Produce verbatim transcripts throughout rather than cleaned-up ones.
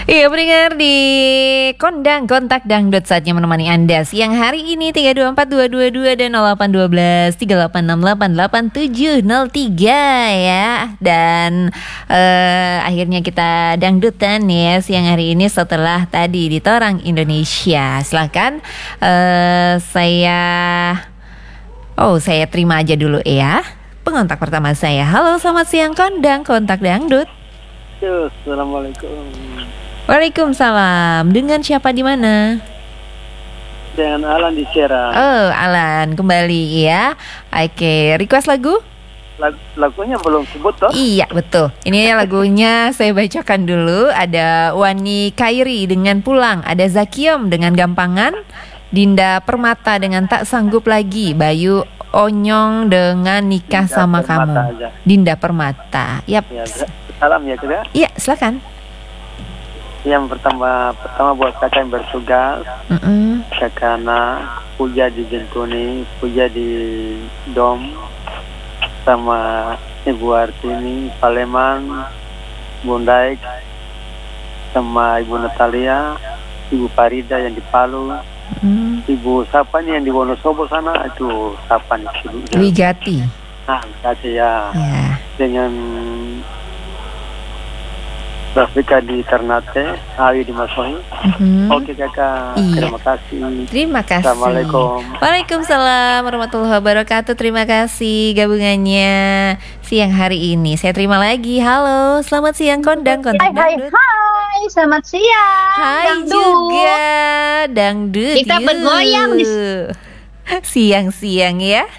Iya, pendengar di Kondang Kontak Dangdut, saatnya menemani Anda siang hari ini. Tiga dua empat dua dua dua dan nol delapan satu dua tiga delapan enam delapan delapan tujuh nol tiga ya. Dan uh, akhirnya kita dangdutan ya siang hari ini setelah tadi di Torang Indonesia. Silahkan uh, saya Oh saya terima aja dulu ya pengontak pertama saya. Halo, selamat siang Kondang Kontak Dangdut. Yo, assalamualaikum. Waalaikumsalam. Dengan siapa di mana? Dengan Alan di Serang. Oh, Alan kembali ya. Oke, request lagu? Lag- lagunya belum sebut toh? Iya, betul. Ini lagunya saya bacakan dulu. Ada Wani Kairi dengan Pulang, ada Zakiom dengan Gampangan, Dinda Permata dengan Tak Sanggup Lagi, Bayu Onyong dengan Nikah Dinda Sama Permata Kamu. aja. Dinda Permata. Yap. Ya, salam ya juga. Iya, silakan. Yang pertama pertama buat kakak yang bertugas, Mm-mm. kakakna Puja di Bentuni, Puja di Dom, sama Ibu Artini Paleman, Bundaik, sama Ibu Natalia, Ibu Farida yang di Palu, Mm. Ibu siapa nih yang di Wonosobo sana, itu siapa nih? Wigati. Ah, kasih ya. Ya. Dengan Rafika di Ternate, Awi di Masohi. Mhm. Oke kakak, Iya. terima kasih. Terima kasih. Assalamualaikum. Waalaikumsalam warahmatullahi wabarakatuh. Terima kasih gabungannya siang hari ini. Saya terima lagi. Halo, selamat siang Kondang Kontak Hai hai Dangdut. hai, selamat siang. Hai Dangdut. juga Dangdut. Kita yuk. bergoyang di siang-siang ya.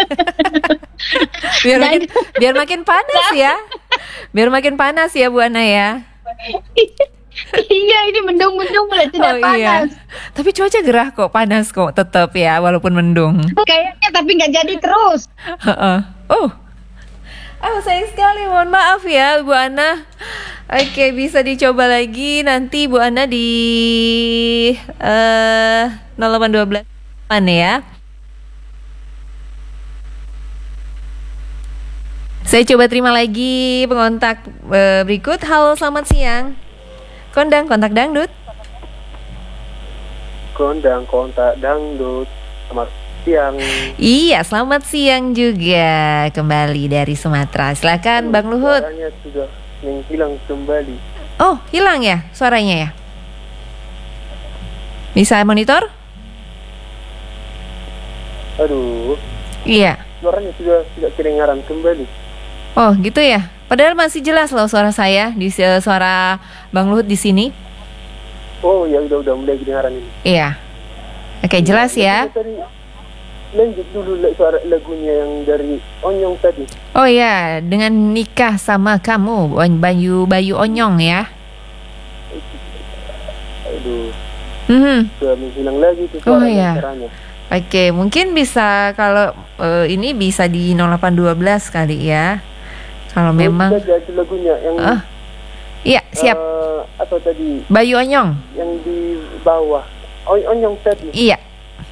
biar makin biar makin panas ya. Biar makin panas ya Bu Ana ya. Iya, ini mendung-mendung mulai tidak Oh iya. panas. Tapi cuaca gerah kok, panas kok tetap ya walaupun mendung. Kayaknya tapi nggak jadi terus. Heeh. Oh. Oh, sayang sekali. Mohon maaf ya, Bu Ana. Oke, bisa dicoba lagi nanti Bu Ana di eh nol delapan satu dua mana ya. Saya coba terima lagi pengontak eh, berikut. Halo, selamat siang. Kondang Kontak Dangdut. Kondang Kontak Dangdut, selamat siang. Iya, selamat siang juga kembali dari Sumatera. Silakan Bang Luhut. Suaranya sudah menghilang kembali. Oh, hilang ya suaranya ya? Bisa monitor? Aduh, Iya. suaranya sudah tidak kedengaran kembali. Oh, gitu ya. Padahal masih jelas loh suara saya di suara Bang Luhut di sini. Oh ya, udah udah mulai kedengaran ini. Iya. Oke, jelas ya. Tadi lanjut dulu la- suara lagunya yang dari Onyong tadi. Oh ya, dengan Nikah Sama Kamu, Bayu Bayu Onyong ya. Aduh, Mhm. sudah menghilang lagi tuh Oh, suara iya. suaranya. Oke, mungkin bisa kalau eh, ini bisa di nol delapan satu dua kali ya. Kalau memang Oh, sudah jadi lagunya yang Oh, iya, siap. eh, apa tadi Bayu Onyong. yang di bawah. On- Onyong tadi. Iya.